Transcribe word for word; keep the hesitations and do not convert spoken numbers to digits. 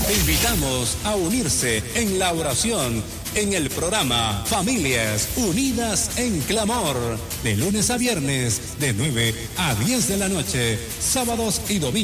Te invitamos a unirse en la oración en el programa Familias Unidas en Clamor, de lunes a viernes, de nueve a diez de la noche, sábados y domingos